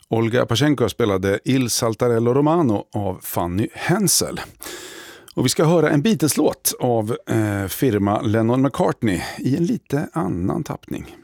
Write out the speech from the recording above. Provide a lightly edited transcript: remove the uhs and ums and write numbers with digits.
Olga Pashenko spelade Il Saltarello Romano av Fanny Hensel. Och vi ska höra en Beatles-låt av firma Lennon McCartney i en lite annan tappning.